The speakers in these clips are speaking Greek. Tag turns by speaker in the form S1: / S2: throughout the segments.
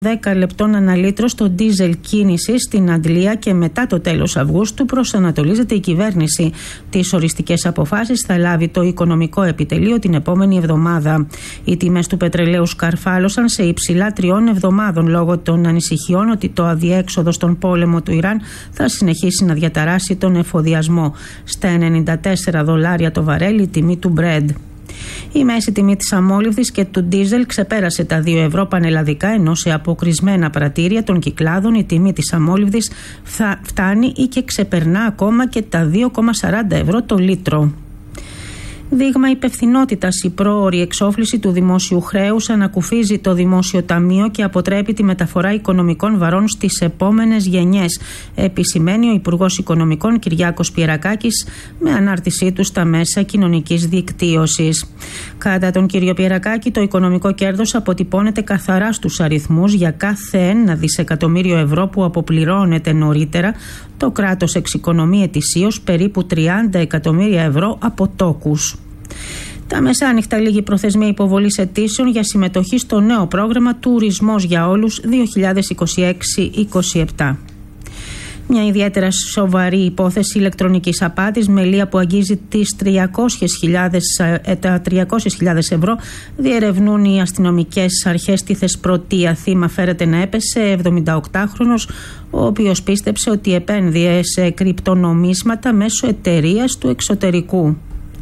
S1: 10 λεπτών αναλύτρο στο ντίζελ κίνηση στην Αντλία και μετά το τέλος Αυγούστου προσανατολίζεται η κυβέρνηση. Τις οριστικές αποφάσεις θα λάβει το Οικονομικό Επιτελείο την επόμενη εβδομάδα. Οι τιμές του πετρελαίου σκαρφάλωσαν σε υψηλά 3 εβδομάδων λόγω των ανησυχιών ότι το αδιέξοδο στον πόλεμο του Ιράν θα συνεχίσει να διαταράσει τον εφοδιασμό. Στα $94 το βαρέλι η τιμή του Brent. Η μέση τιμή της αμόλυβδης και του ντίζελ ξεπέρασε τα 2 ευρώ πανελλαδικά, ενώ σε αποκρισμένα πρατήρια των Κυκλάδων η τιμή της αμόλυβδης φτάνει ή και ξεπερνά ακόμα και τα 2,40 ευρώ το λίτρο. Δείγμα υπευθυνότητας, η πρόωρη εξόφληση του δημόσιου χρέους ανακουφίζει το Δημόσιο Ταμείο και αποτρέπει τη μεταφορά οικονομικών βαρών στις επόμενες γενιές, επισημαίνει ο Υπουργός Οικονομικών Κυριάκος Πιερακάκης με ανάρτησή του στα μέσα κοινωνικής δικτύωσης. Κατά τον κύριο Πιερακάκη, το οικονομικό κέρδος αποτυπώνεται καθαρά στους αριθμούς. Για κάθε 1 δισεκατομμύριο ευρώ που αποπληρώνεται νωρίτερα, το κράτος εξοικονομεί ετησίως περίπου 30 εκατομμύρια ευρώ από τόκους. Τα μεσάνυχτα λίγη προθεσμία υποβολής αιτήσεων για συμμετοχή στο νέο πρόγραμμα Τουρισμός για Όλους 2026-27. Μια ιδιαίτερα σοβαρή υπόθεση ηλεκτρονικής απάτης με λία που αγγίζει τα 300.000 ευρώ διερευνούν οι αστυνομικές αρχές. Τη Θεσπρωτεία θύμα φέρεται να έπεσε 78χρονος, ο οποίος πίστεψε ότι επένδυε σε κρυπτονομίσματα μέσω εταιρείας του εξωτερικού.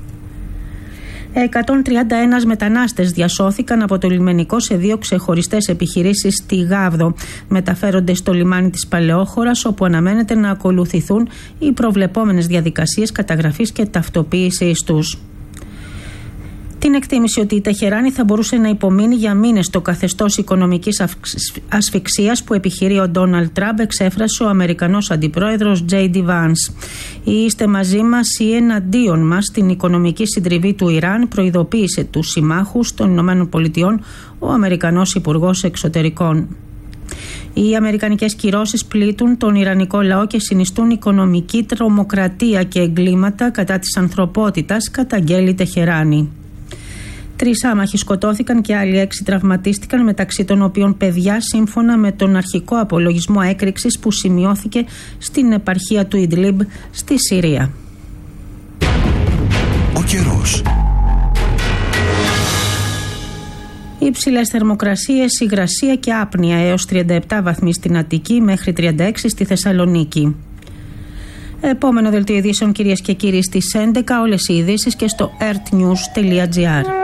S1: 131 μετανάστες διασώθηκαν από το λιμενικό σε 2 ξεχωριστές επιχειρήσεις στη Γάβδο. Μεταφέρονται στο λιμάνι της Παλαιόχωρας, όπου αναμένεται να ακολουθηθούν οι προβλεπόμενες διαδικασίες καταγραφής και ταυτοποίησης τους. Την εκτίμηση ότι η Τεχεράνη θα μπορούσε να υπομείνει για μήνες στο καθεστώς οικονομικής ασφυξίας που επιχειρεί ο Ντόναλντ Τραμπ, εξέφρασε ο Αμερικανός Αντιπρόεδρος J.D. Vance. Είστε μαζί μας ή εναντίον μας στην οικονομική συντριβή του Ιράν, προειδοποίησε τους συμμάχους των ΗΠΑ ο Αμερικανός Υπουργός Εξωτερικών. Οι αμερικανικές κυρώσεις πλήττουν τον Ιρανικό λαό και συνιστούν οικονομική τρομοκρατία και εγκλήματα κατά της ανθρωπότητας, καταγγέλει Τεχεράνη. 3 άμαχοι σκοτώθηκαν και άλλοι 6 τραυματίστηκαν, μεταξύ των οποίων παιδιά, σύμφωνα με τον αρχικό απολογισμό έκρηξης που σημειώθηκε στην επαρχία του Ιντλίμπ στη Συρία.
S2: Ο καιρός.
S1: Υψηλές θερμοκρασίες, υγρασία και άπνοια έως 37 βαθμοί στην Αττική μέχρι 36 στη Θεσσαλονίκη. Επόμενο δελτίο ειδήσεων, κυρίες και κύριοι, στις 11, όλες οι ειδήσεις και στο earthnews.gr.